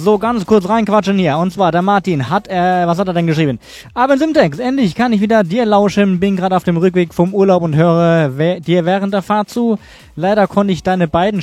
so ganz kurz reinquatschen hier. Und zwar, der Martin hat, was hat er denn geschrieben? Aber Simtex, endlich kann ich wieder dir lauschen. Bin gerade auf dem Rückweg vom Urlaub und höre dir während der Fahrt zu. Leider konnte ich deine beiden